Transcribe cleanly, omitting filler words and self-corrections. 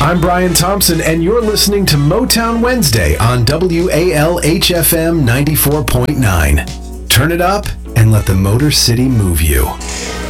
I'm Brian Thompson, and you're listening to Motown Wednesday on WALHFM 94.9. Turn it up and let the Motor City move you.